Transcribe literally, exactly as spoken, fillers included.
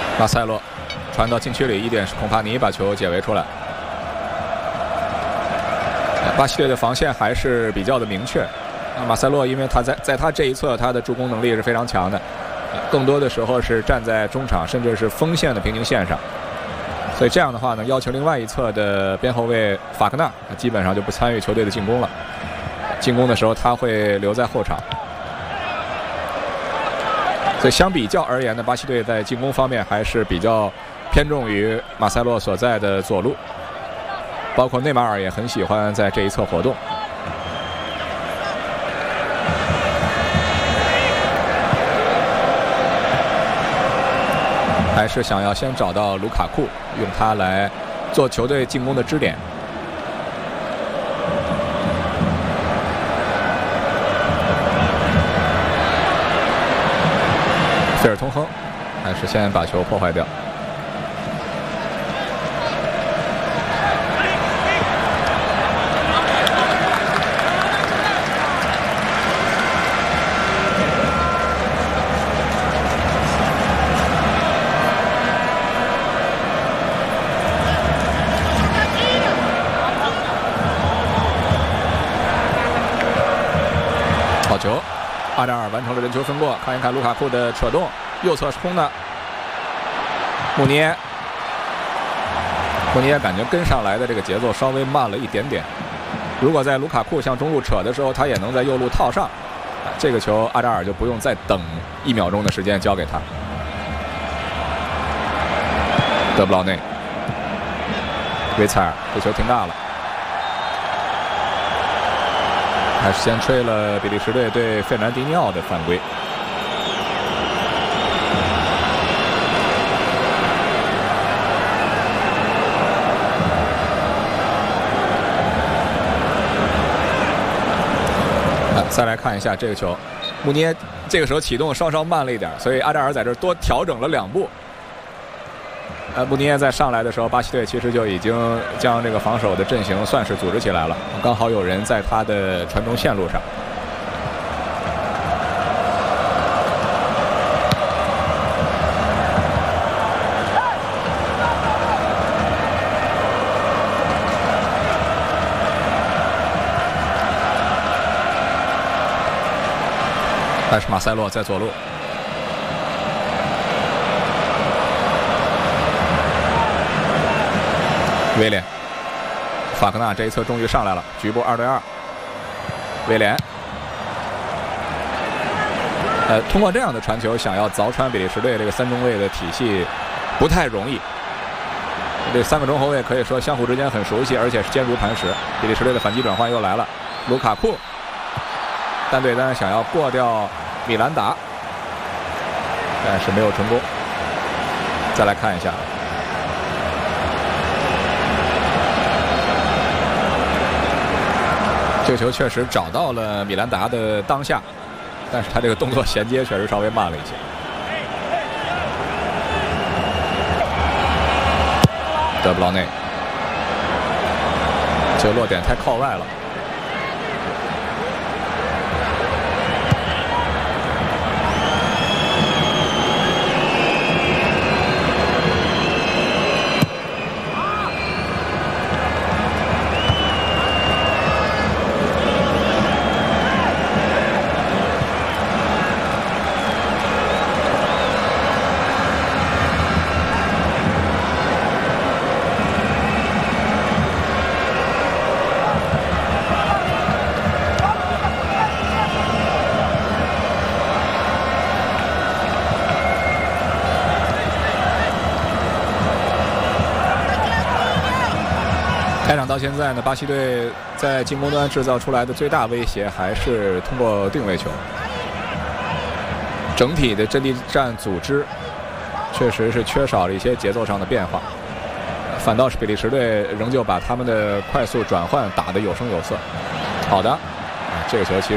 马塞洛传到禁区里，一点是孔帕尼把球解围出来。巴西队的防线还是比较的明确。马塞洛因为他在在他这一侧，他的助攻能力是非常强的，更多的时候是站在中场甚至是锋线的平行线上。所以这样的话呢，要求另外一侧的边后卫法克纳基本上就不参与球队的进攻了。进攻的时候他会留在后场。所以相比较而言呢，巴西队在进攻方面还是比较偏重于马塞洛所在的左路，包括内马尔也很喜欢在这一侧活动。还是想要先找到卢卡库，用他来做球队进攻的支点。费尔通亨还是先把球破坏掉。好球，阿扎尔完成了人球分过，看一看卢卡库的扯动，右侧是空的，穆尼耶，穆尼耶感觉跟上来的这个节奏稍微慢了一点点。如果在卢卡库向中路扯的时候，他也能在右路套上，这个球阿扎尔就不用再等一秒钟的时间交给他。德布劳内，维采尔，这球挺大了。还是先吹了比利时队对费南迪尼奥的犯规。啊，再来看一下这个球，穆尼耶这个时候启动稍稍慢了一点，所以阿扎尔在这儿多调整了两步。呃，穆尼耶在上来的时候，巴西队其实就已经将这个防守的阵型算是组织起来了，刚好有人在他的传中线路上。还是马塞洛在左路。威廉，法克纳这一侧终于上来了，局部二对二。威廉，呃，通过这样的传球，想要凿穿比利时队这个三中卫的体系，不太容易。这三个中后卫可以说相互之间很熟悉，而且是坚如磐石。比利时队的反击转换又来了，卢卡库单对单想要过掉米兰达，但是没有成功。再来看一下。这个球确实找到了米兰达的当下，但是他这个动作衔接确实稍微慢了一些。德布劳内，这落点太靠外了。开场到现在呢，巴西队在进攻端制造出来的最大威胁还是通过定位球，整体的阵地战组织确实是缺少了一些节奏上的变化，反倒是比利时队仍旧把他们的快速转换打得有声有色。好的，这个球其实